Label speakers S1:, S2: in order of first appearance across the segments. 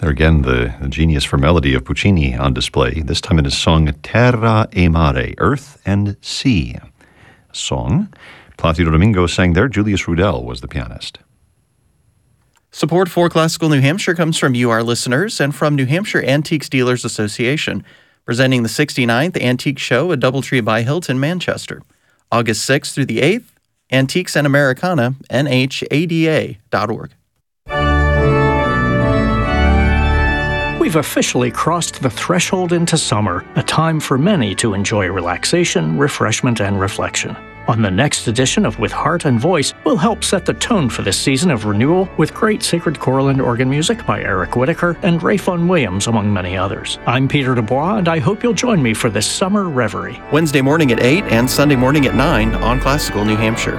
S1: There again, the genius for melody of Puccini on display, this time in his song Terra e Mare, Earth and Sea. A song Placido Domingo sang there. Julius Rudel was the pianist.
S2: Support for Classical New Hampshire comes from you, our listeners, and from New Hampshire Antiques Dealers Association, presenting the 69th Antique Show at Doubletree by Hilton, Manchester. August 6th through the 8th, Antiques and Americana, nhada.org.
S3: We've officially crossed the threshold into summer, a time for many to enjoy relaxation, refreshment, and reflection. On the next edition of With Heart and Voice, we'll help set the tone for this season of renewal with great sacred choral and organ music by Eric Whitaker and Ray Vaughan Williams, among many others. I'm Peter Dubois, and I hope you'll join me for this summer reverie.
S2: Wednesday morning at 8 and Sunday morning at 9 on Classical New Hampshire.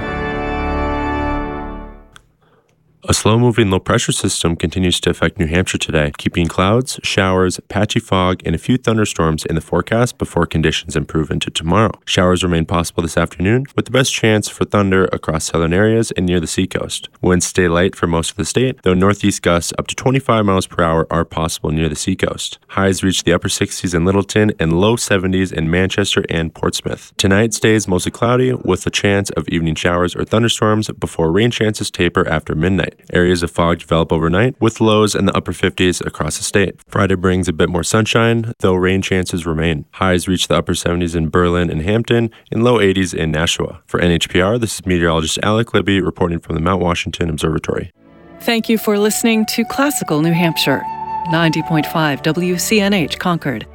S4: A slow-moving low-pressure system continues to affect New Hampshire today, keeping clouds, showers, patchy fog, and a few thunderstorms in the forecast before conditions improve into tomorrow. Showers remain possible this afternoon, with the best chance for thunder across southern areas and near the seacoast. Winds stay light for most of the state, though northeast gusts up to 25 miles per hour are possible near the seacoast. Highs reach the upper 60s in Littleton and low 70s in Manchester and Portsmouth. Tonight stays mostly cloudy, with a chance of evening showers or thunderstorms before rain chances taper after midnight. Areas of fog develop overnight, with lows in the upper 50s across the state. Friday brings a bit more sunshine, though rain chances remain. Highs reach the upper 70s in Berlin and Hampton, and low 80s in Nashua. For NHPR, this is meteorologist Alec Libby reporting from the Mount Washington Observatory.
S5: Thank you for listening to Classical New Hampshire, 90.5 WCNH Concord.